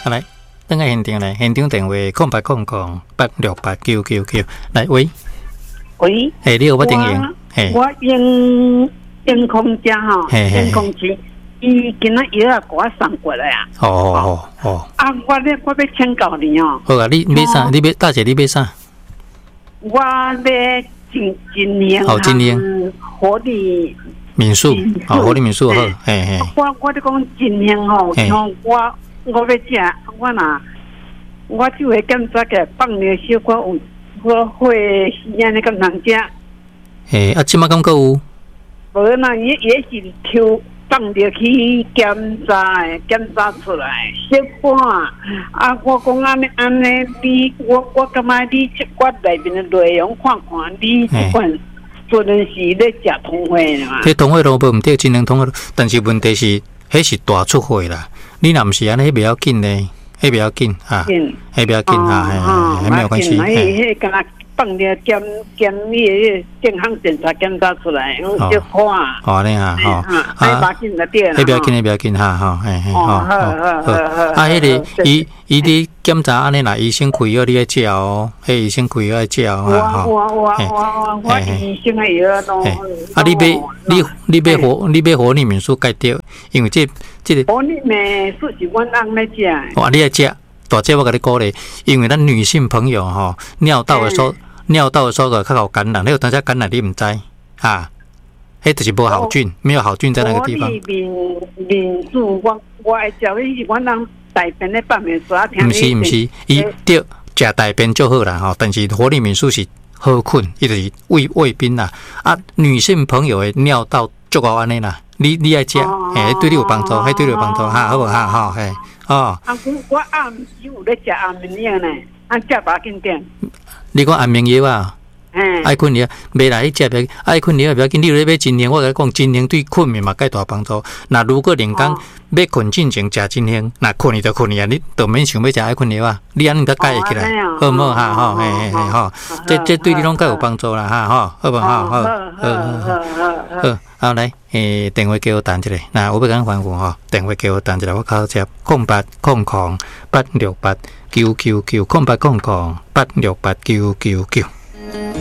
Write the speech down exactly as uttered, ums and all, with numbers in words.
啊来，等下现场来，现场电话空八空空八六八九九九，来喂喂， 嘿，你有冇经营？嘿， 我用用空家吼，用空机，伊今仔药啊，给我送过来啊。 哦哦哦。 啊，我咧，我要请教你哦。 好啊，你买啥？你买大姐，你买啥？ 我要今今年哦，今年活力民宿，哦，活力民宿好，嘿嘿。 我我咧讲今年吼，像我我要食，我若我就会检查个放了小可有我会时安尼咁人食。 嘿，啊，即马敢够有？ 无那也也是抽放入去检查的，检查出来小可啊！我讲安尼安尼，你我我感觉你我内面的内容看看，你这款做的是咧食通货嘛？ 这通货都无毋对，真能通货，但是问题是，迄是大出货啦。你若毋是安尼，迄袂要紧咧，迄袂要紧啊，迄袂要紧啊，嘿，嘿，没有关系。 迄迄敢若放了检检你的健康检查检查出来，我就看。 哦，你啊，吼， 啊，迄把紧就对啦。 迄袂要紧，迄袂要紧哈，吼，嘿嘿，吼，好，好，啊，迄个伊伊伫检查安尼啦，医生开药你爱食哦，迄医生开药爱食哦， 哈，我我我我我医生的药都。 啊，你买你你买活你买活力民宿改掉，因为这这个活力民宿是阮翁咧食。 哇，你爱食。大姐，我甲你鼓励，因为咱女性朋友吼，尿道的时候，尿道的时候个较有感染，你有当下感染你毋知啊？迄就是无好菌，没有好菌在那个地方。 民民宿，我我爱食，迄是阮人大便咧放面刷听。 毋是毋是，伊对食大便就好啦吼，但是活力民宿是好困，伊就是胃胃病啦。啊，女性朋友的尿道足够安尼啦，你你爱食，嘿，对你有帮助，迄对你有帮助哈，好无哈吼嘿。哦， 啊，我我暗时有咧食安眠药呢，啊，食把紧点。 你讲安眠药啊？嗯，爱困药，袂来去食袂，爱困药袂要紧。你有咧买金星，我甲你讲，金星对困眠嘛，介大帮助。那如果连讲要困进前食金星，那困你就困你啊，你都免想要食爱困药啊。你安尼才解会起来，好唔好哈？吼，嘿嘿嘿，吼，这这对你拢介有帮助啦哈，吼，好不好？好，好，好，好。好来，诶，电话给我等一下。那我要讲反复吼，电话给我等一下，我靠接空八空空八六八九九九空八空空八六八九九九。